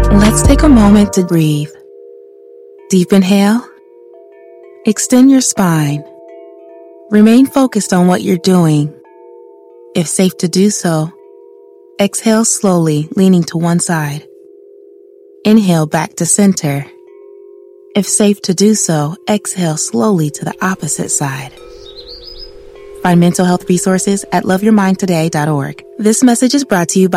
Let's take a moment to breathe. Deep inhale. Extend your spine. Remain focused on what you're doing. If safe to do so, exhale slowly, leaning to one side. Inhale back to center. If safe to do so, exhale slowly to the opposite side. Find mental health resources at loveyourmindtoday.org. This message is brought to you by